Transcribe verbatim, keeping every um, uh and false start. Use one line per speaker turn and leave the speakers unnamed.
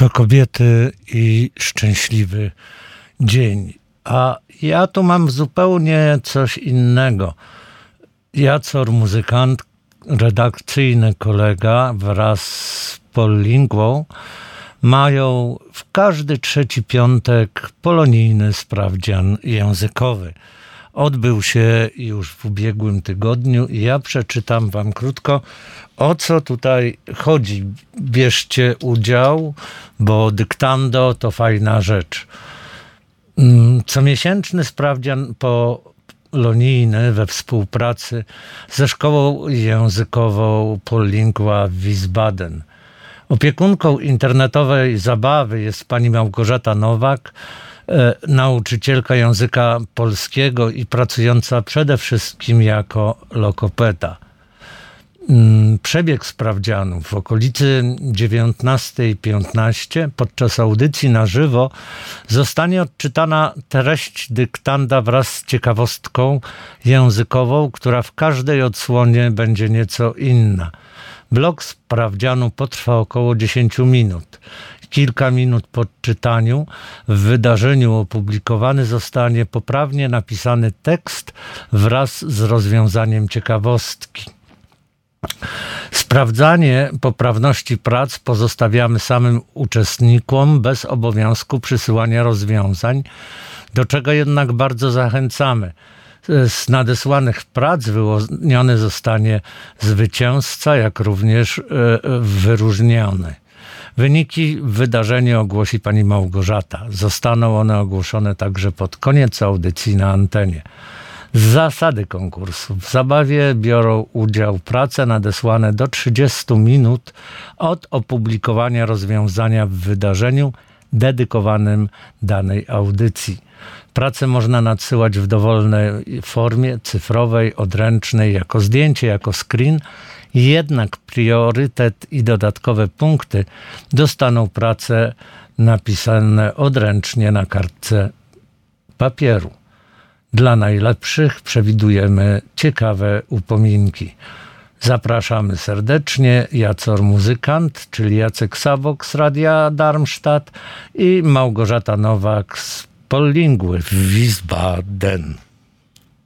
To kobiety i szczęśliwy dzień. A ja tu mam zupełnie coś innego. Jacor, muzykant, redakcyjny kolega wraz z Pollinguą mają w każdy trzeci piątek polonijny sprawdzian językowy. Odbył się już w ubiegłym tygodniu i ja przeczytam wam krótko, o co tutaj chodzi. Bierzcie udział, bo dyktando to fajna rzecz. Comiesięczny sprawdzian polonijny we współpracy ze szkołą językową Pollingua w Wiesbaden. Opiekunką internetowej zabawy jest pani Małgorzata Nowak, e, nauczycielka języka polskiego i pracująca przede wszystkim jako logopeda. Przebieg sprawdzianu w okolicy dziewiętnasta piętnaście podczas audycji na żywo zostanie odczytana treść dyktanda wraz z ciekawostką językową, która w każdej odsłonie będzie nieco inna. Blok sprawdzianu potrwa około dziesięć minut. Kilka minut po czytaniu w wydarzeniu opublikowany zostanie poprawnie napisany tekst wraz z rozwiązaniem ciekawostki. Sprawdzanie poprawności prac pozostawiamy samym uczestnikom bez obowiązku przysyłania rozwiązań, do czego jednak bardzo zachęcamy. Z nadesłanych prac wyłoniony zostanie zwycięzca, jak również e, wyróżniony. Wyniki w wydarzeniu ogłosi pani Małgorzata. Zostaną one ogłoszone także pod koniec audycji na antenie. Zasady konkursu. W zabawie biorą udział prace nadesłane do trzydziestu minut od opublikowania rozwiązania w wydarzeniu dedykowanym danej audycji. Prace można nadsyłać w dowolnej formie cyfrowej, odręcznej, jako zdjęcie, jako screen. Jednak priorytet i dodatkowe punkty dostaną prace napisane odręcznie na kartce papieru. Dla najlepszych przewidujemy ciekawe upominki. Zapraszamy serdecznie. Jacor Muzykant, czyli Jacek Sawok z Radia Darmstadt i Małgorzata Nowak z Pollingły w Wiesbaden.